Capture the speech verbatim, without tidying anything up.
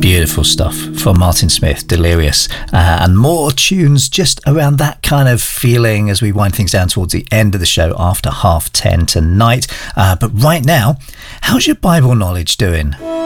Beautiful stuff from Martin Smith, Delirious, uh, and more tunes just around that kind of feeling as we wind things down towards the end of the show after half ten tonight. Uh, but right now, how's your Bible knowledge doing?